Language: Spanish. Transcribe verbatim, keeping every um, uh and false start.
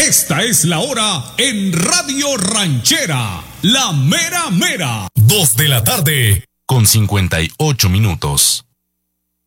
Esta es la hora en Radio Ranchera, la mera mera. Dos de la tarde con cincuenta y ocho minutos.